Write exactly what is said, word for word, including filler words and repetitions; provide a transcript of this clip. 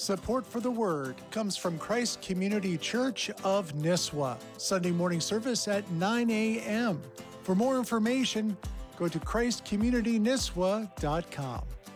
Support for the Word comes from Christ Community Church of Nisswa. Sunday morning service at nine a.m. For more information, go to christ community nisswa dot com.